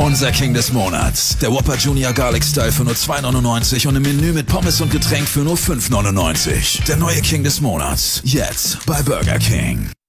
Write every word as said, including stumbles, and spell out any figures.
Unser King des Monats. Der Whopper Junior Garlic Style für nur zwei neunundneunzig und im Menü mit Pommes und Getränk für nur fünf neunundneunzig. Der neue King des Monats. Jetzt bei Burger King.